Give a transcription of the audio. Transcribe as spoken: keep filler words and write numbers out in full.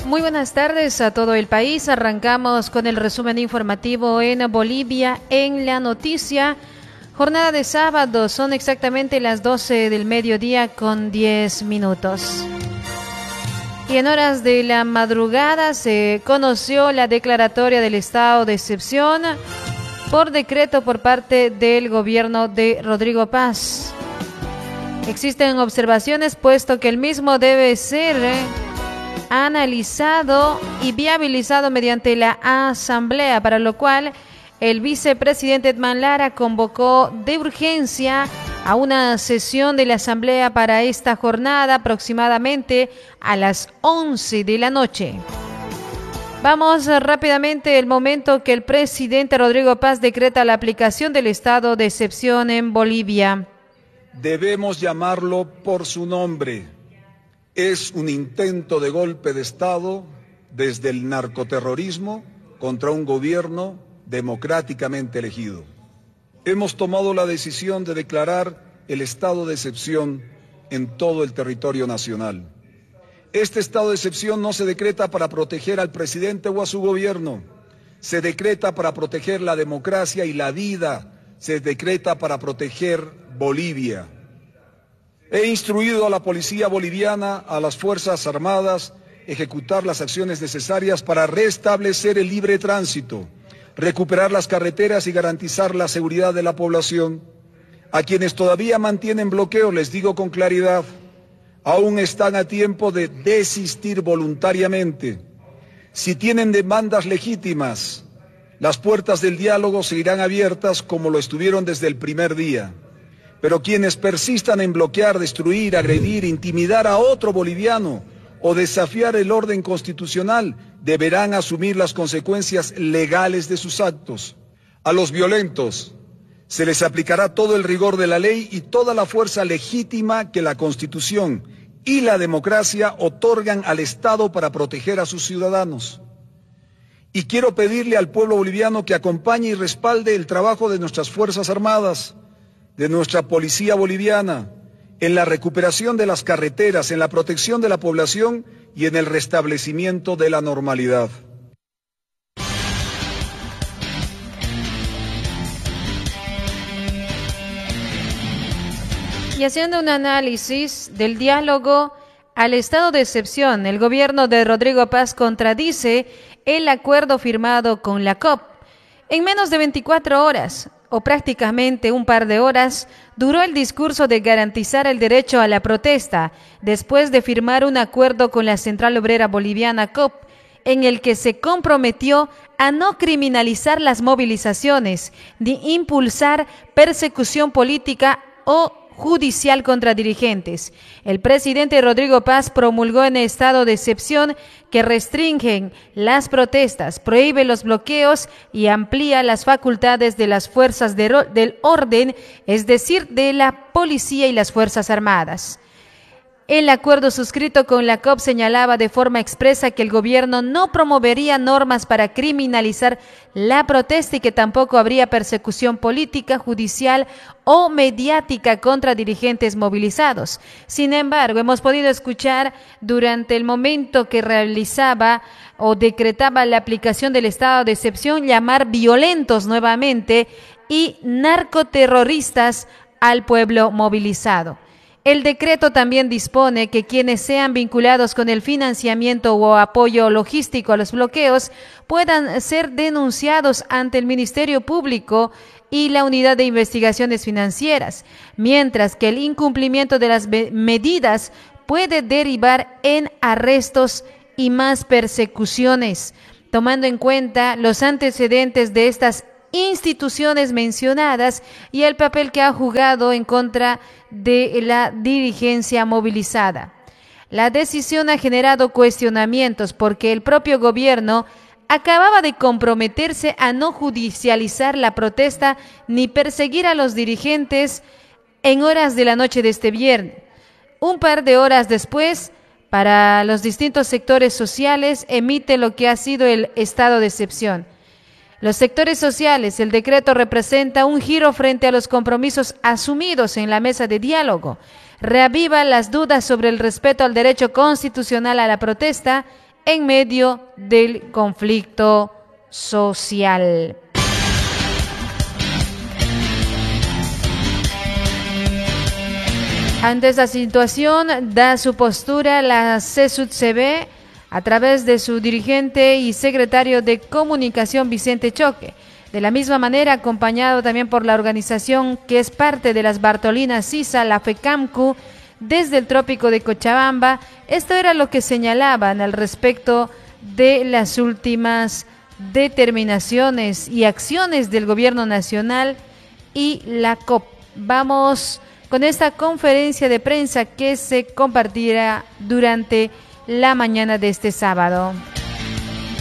Muy buenas tardes a todo el país. Arrancamos con el resumen informativo en Bolivia en la noticia. Jornada de sábado, son exactamente las doce del mediodía con diez minutos. Y en horas de la madrugada se conoció la declaratoria del estado de excepción por decreto por parte del gobierno de Rodrigo Paz. Existen observaciones puesto que el mismo debe ser eh, analizado y viabilizado mediante la asamblea, para lo cual el vicepresidente Edman Lara convocó de urgencia a una sesión de la asamblea para esta jornada aproximadamente a las once de la noche. Vamos rápidamente el momento que el presidente Rodrigo Paz decreta la aplicación del estado de excepción en Bolivia. Debemos llamarlo por su nombre. Es un intento de golpe de Estado desde el narcoterrorismo contra un gobierno democráticamente elegido. Hemos tomado la decisión de declarar el estado de excepción en todo el territorio nacional. Este estado de excepción no se decreta para proteger al presidente o a su gobierno, se decreta para proteger la democracia y la vida, se decreta para proteger Bolivia. He instruido a la policía boliviana, a las Fuerzas Armadas, ejecutar las acciones necesarias para restablecer el libre tránsito, recuperar las carreteras y garantizar la seguridad de la población. A quienes todavía mantienen bloqueo les digo con claridad, aún están a tiempo de desistir voluntariamente. Si tienen demandas legítimas, las puertas del diálogo seguirán abiertas como lo estuvieron desde el primer día. Pero quienes persistan en bloquear, destruir, agredir, intimidar a otro boliviano o desafiar el orden constitucional deberán asumir las consecuencias legales de sus actos. A los violentos se les aplicará todo el rigor de la ley y toda la fuerza legítima que la Constitución y la democracia otorgan al Estado para proteger a sus ciudadanos. Y quiero pedirle al pueblo boliviano que acompañe y respalde el trabajo de nuestras Fuerzas Armadas, de nuestra policía boliviana, en la recuperación de las carreteras, en la protección de la población y en el restablecimiento de la normalidad. Y haciendo un análisis del diálogo al estado de excepción, el gobierno de Rodrigo Paz contradice el acuerdo firmado con la C O P. En menos de veinticuatro horas, o prácticamente un par de horas, duró el discurso de garantizar el derecho a la protesta, después de firmar un acuerdo con la Central Obrera Boliviana C O P, en el que se comprometió a no criminalizar las movilizaciones, ni impulsar persecución política o judicial contra dirigentes. El presidente Rodrigo Paz promulgó en estado de excepción que restringen las protestas, prohíbe los bloqueos y amplía las facultades de las fuerzas de ro- del orden, es decir, de la policía y las Fuerzas Armadas. El acuerdo suscrito con la C O P señalaba de forma expresa que el gobierno no promovería normas para criminalizar la protesta y que tampoco habría persecución política, judicial o mediática contra dirigentes movilizados. Sin embargo, hemos podido escuchar durante el momento que realizaba o decretaba la aplicación del estado de excepción llamar violentos nuevamente y narcoterroristas al pueblo movilizado. El decreto también dispone que quienes sean vinculados con el financiamiento o apoyo logístico a los bloqueos puedan ser denunciados ante el Ministerio Público y la Unidad de Investigaciones Financieras, mientras que el incumplimiento de las medidas puede derivar en arrestos y más persecuciones, tomando en cuenta los antecedentes de estas instituciones mencionadas y el papel que ha jugado en contra de la dirigencia movilizada. La decisión ha generado cuestionamientos porque el propio gobierno acababa de comprometerse a no judicializar la protesta ni perseguir a los dirigentes en horas de la noche de este viernes. Un par de horas después, para los distintos sectores sociales, emite lo que ha sido el estado de excepción. Los sectores sociales, el decreto representa un giro frente a los compromisos asumidos en la mesa de diálogo. Reaviva las dudas sobre el respeto al derecho constitucional a la protesta en medio del conflicto social. Ante esta situación, da su postura la C E S U T C B a través de su dirigente y secretario de Comunicación, Vicente Choque. De la misma manera, acompañado también por la organización que es parte de las Bartolinas Sisa, la FECAMCU, desde el trópico de Cochabamba. Esto era lo que señalaban al respecto de las últimas determinaciones y acciones del gobierno nacional y la C O P. Vamos con esta conferencia de prensa que se compartirá durante la mañana de este sábado.